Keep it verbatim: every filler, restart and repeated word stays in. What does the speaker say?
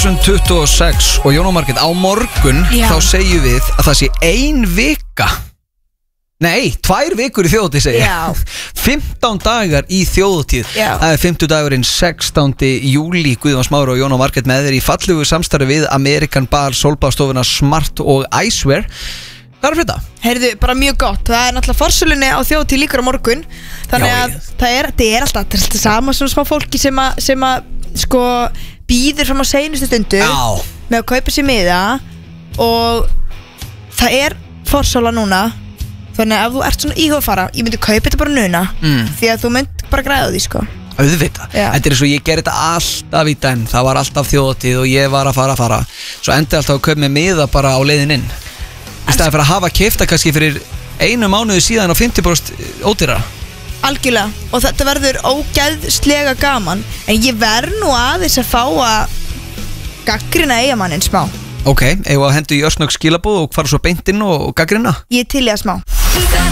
tuttugu og sex og Jón og Margrét á morgun. Já. Þá segjum við að það sé ein vika. Nei, tvær vikur í þjóðhátíð segja. Já. fimmtán dagar í þjóðhátíð. Já. Það er fimmtudagurinn sextándi júlí. Guðjón Smári og Jón og Margrét með þeir í fallegu samstarfi við American Bar, sólbaðstofuna Smart og Icewear. Hvað er þetta? Heyrðu, bara mjög gott. Það er náttúrulega forsölunni á þjóðhátíð líkur á morgun. Þannig Já, að það er, það er alltaf, það er alltaf sama svona smá fólki sem að, sem að sko býður fram á seinustu stundu Já. með að kaupa sér miða og það er forsöla núna. Þannig að ef þú ert svona íhuga að fara, ég myndi kaupa þetta bara núna Mm. því að þú mynd bara græða því sko. Auðvitað. Já. Þetta er eins og ég gerði þetta alltaf í den. Það var alltaf þjóðhátíð og ég var að fara að fara. Svo endi alltaf að kaupa með miða bara á leiðin inn. Í staðið fyrir að hafa keypta kannski fyrir einu mánuði síðan á fimmtíu prósent ódýra. Algjörlega, og þetta verður ógeðslega gaman. En ég verð nú aðeins að fá að gaggrina eigamanninn smá. Ok, eigum við að hendu í örsnögg skilabóð og fara svo beint inn og, og gaggrina? Ég er til í að smá.